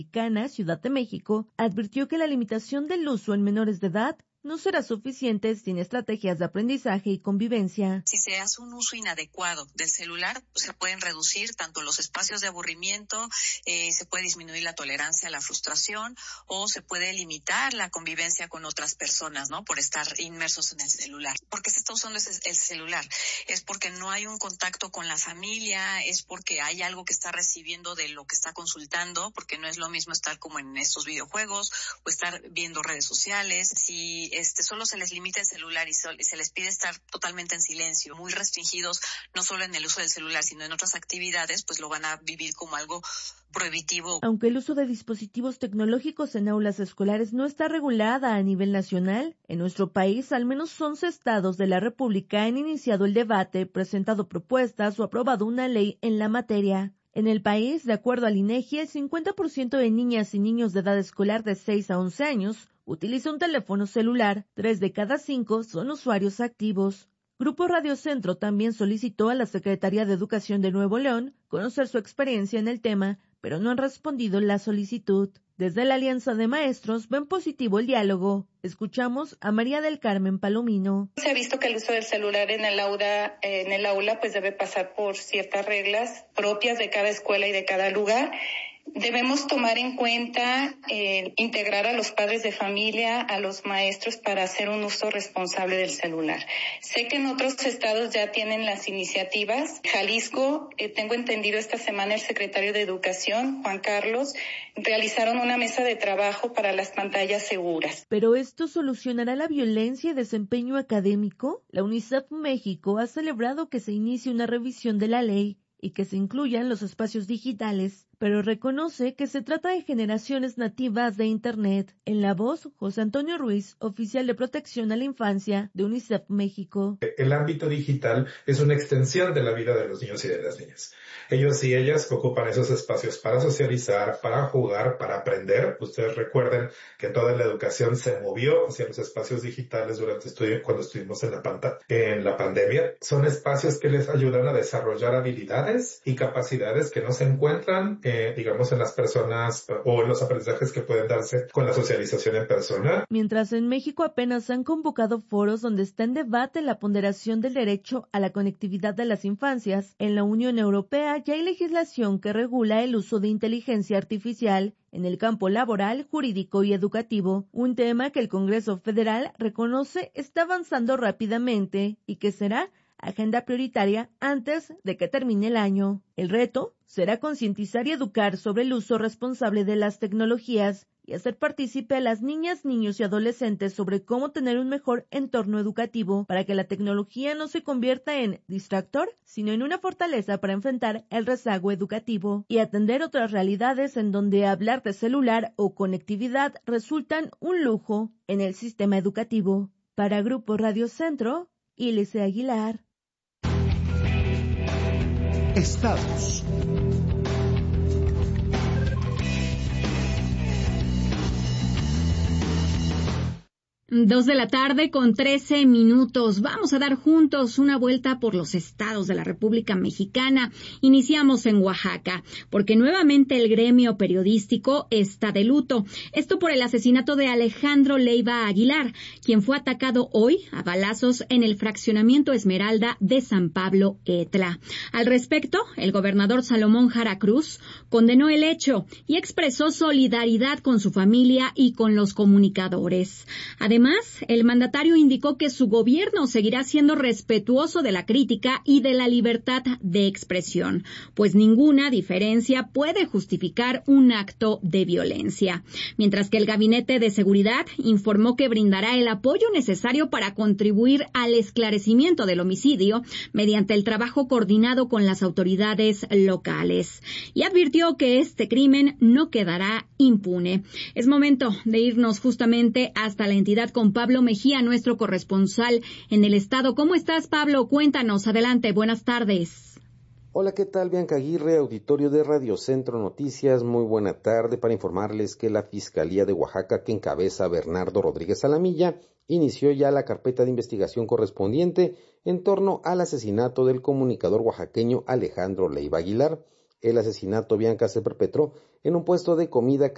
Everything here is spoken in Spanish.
Mexicana, Ciudad de México, advirtió que la limitación del uso en menores de edad no será suficiente sin estrategias de aprendizaje y convivencia. Si se hace un uso inadecuado del celular, pues se pueden reducir tanto los espacios de aburrimiento, se puede disminuir la tolerancia a la frustración o se puede limitar la convivencia con otras personas, ¿no? Por estar inmersos en el celular. ¿Por qué se está usando el celular? Es porque no hay un contacto con la familia, es porque hay algo que está recibiendo de lo que está consultando, porque no es lo mismo estar como en estos videojuegos o estar viendo redes sociales. Si solo se les limita el celular y se les pide estar totalmente en silencio, muy restringidos, no solo en el uso del celular, sino en otras actividades, pues lo van a vivir como algo prohibitivo. Aunque el uso de dispositivos tecnológicos en aulas escolares no está regulada a nivel nacional, en nuestro país al menos 11 estados de la República han iniciado el debate, presentado propuestas o aprobado una ley en la materia. En el país, de acuerdo al INEGI, el 50% de niñas y niños de edad escolar de 6 a 11 años utiliza un teléfono celular, 3 de cada 5 son usuarios activos. Grupo Radio Centro también solicitó a la Secretaría de Educación de Nuevo León conocer su experiencia en el tema, pero no han respondido la solicitud. Desde la Alianza de Maestros ven positivo el diálogo. Escuchamos a María del Carmen Palomino. Se ha visto que el uso del celular en el aula pues debe pasar por ciertas reglas propias de cada escuela y de cada lugar. Debemos tomar en cuenta integrar a los padres de familia, a los maestros para hacer un uso responsable del celular. Sé que en otros estados ya tienen las iniciativas. Jalisco, tengo entendido esta semana el secretario de Educación, Juan Carlos, realizaron una mesa de trabajo para las pantallas seguras. ¿Pero esto solucionará la violencia y desempeño académico? La UNICEF México ha celebrado que se inicie una revisión de la ley y que se incluyan los espacios digitales, pero reconoce que se trata de generaciones nativas de Internet. En la voz, José Antonio Ruiz, oficial de protección a la infancia de UNICEF México. El ámbito digital es una extensión de la vida de los niños y de las niñas. Ellos y ellas ocupan esos espacios para socializar, para jugar, para aprender. Ustedes recuerden que toda la educación se movió hacia los espacios digitales cuando estuvimos en la pandemia. Son espacios que les ayudan a desarrollar habilidades y capacidades que no se encuentran en las personas o en los aprendizajes que pueden darse con la socialización en persona. Mientras en México apenas han convocado foros donde está en debate la ponderación del derecho a la conectividad de las infancias, en la Unión Europea ya hay legislación que regula el uso de inteligencia artificial en el campo laboral, jurídico y educativo, un tema que el Congreso Federal reconoce está avanzando rápidamente y que será agenda prioritaria antes de que termine el año. El reto será concientizar y educar sobre el uso responsable de las tecnologías y hacer partícipe a las niñas, niños y adolescentes sobre cómo tener un mejor entorno educativo para que la tecnología no se convierta en distractor, sino en una fortaleza para enfrentar el rezago educativo y atender otras realidades en donde hablar de celular o conectividad resultan un lujo en el sistema educativo. Para Grupo Radio Centro, Ilse Aguilar. Estados. 2:13 p.m. Vamos a dar juntos una vuelta por los estados de la República Mexicana. Iniciamos en Oaxaca, porque nuevamente el gremio periodístico está de luto. Esto por el asesinato de Alejandro Leiva Aguilar, quien fue atacado hoy a balazos en el fraccionamiento Esmeralda de San Pablo Etla. Al respecto, el gobernador Salomón Jara Cruz condenó el hecho y expresó solidaridad con su familia y con los comunicadores. Además, el mandatario indicó que su gobierno seguirá siendo respetuoso de la crítica y de la libertad de expresión, pues ninguna diferencia puede justificar un acto de violencia. Mientras que el Gabinete de Seguridad informó que brindará el apoyo necesario para contribuir al esclarecimiento del homicidio mediante el trabajo coordinado con las autoridades locales. Y advirtió que este crimen no quedará impune. Es momento de irnos justamente hasta la entidad con Pablo Mejía, nuestro corresponsal en el estado. ¿Cómo estás, Pablo? Cuéntanos. Adelante. Buenas tardes. Hola, ¿qué tal? Bianca Aguirre, auditorio de Radio Centro Noticias. Muy buena tarde para informarles que la Fiscalía de Oaxaca, que encabeza Bernardo Rodríguez Alamilla, inició ya la carpeta de investigación correspondiente en torno al asesinato del comunicador oaxaqueño Alejandro Leiva Aguilar. El asesinato, Bianca, se perpetró en un puesto de comida